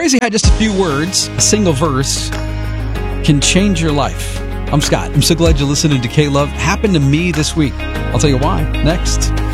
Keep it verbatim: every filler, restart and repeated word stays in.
crazy how just a few words, a single verse, can change your life. I'm Scott. I'm so glad you're listening to K-Love. Happened to me this week. I'll tell you why next.